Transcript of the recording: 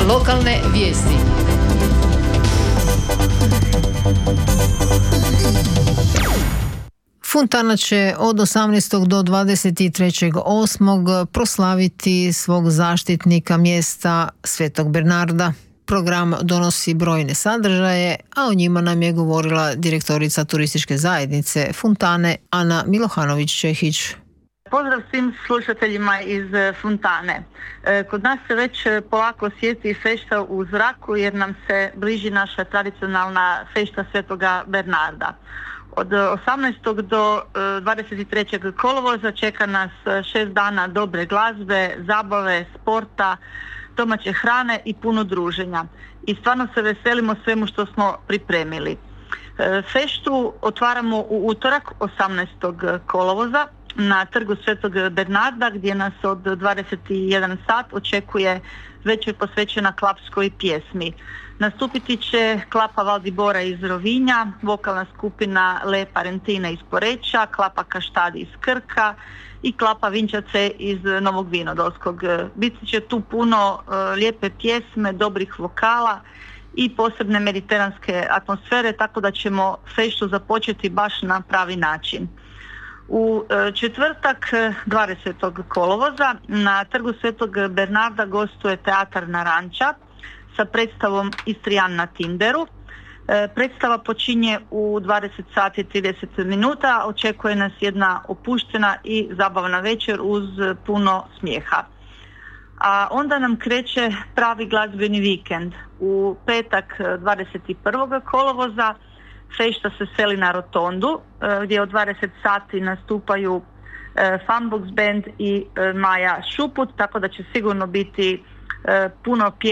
Lokalne vijesti. Fontana će od 18. do 23.8. proslaviti svog zaštitnika mjesta Svetog Bernarda. Program donosi brojne sadržaje, a o njima nam je govorila direktorica turističke zajednice Fontane Ana Milohanović-Čehić. Pozdrav svim slušateljima iz Fontane. Kod nas se već polako osjeti fešta u zraku jer nam se bliži naša tradicionalna fešta Svetoga Bernarda. Od 18. do 23. kolovoza čeka nas 6 dana dobre glazbe, zabave, sporta, domaće hrane i puno druženja. I stvarno se veselimo svemu što smo pripremili. Feštu otvaramo u utorak 18. kolovoza na trgu Svetog Bernarda gdje nas od 21 sat očekuje večer posvećena klapskoj pjesmi. Nastupiti će klapa Valdibora iz Rovinja, vokalna skupina Le Parentine iz Poreča, klapa Kaštadi iz Krka i klapa Vinčace iz Novog Vinodolskog. Biti će tu puno lijepe pjesme, dobrih vokala i posebne mediteranske atmosfere, tako da ćemo feštu započeti baš na pravi način. U četvrtak 20. kolovoza na trgu Svetog Bernarda gostuje teatar Naranča sa predstavom Istrijan na Tinderu. Predstava počinje u 20 sati 30 minuta, očekuje nas jedna opuštena i zabavna večer uz puno smijeha. A onda nam kreće pravi glazbeni vikend. U petak 21. kolovoza fešta se seli na Rotondu gdje od 20 sati nastupaju Funbox Band i Maja Šuput, tako da će sigurno biti puno